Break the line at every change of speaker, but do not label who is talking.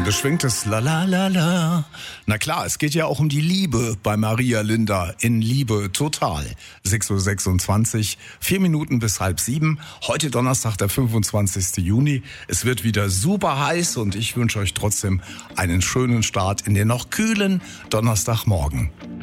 da schwingt es la la la la. Na klar, es geht ja auch um die Liebe bei Maria Linda in Liebe total. 6:26 Uhr, 4 Minuten bis 6:30. Heute Donnerstag, der 25. Juni. Es wird wieder super heiß und ich wünsche euch trotzdem einen schönen Start in den noch kühlen Donnerstagmorgen.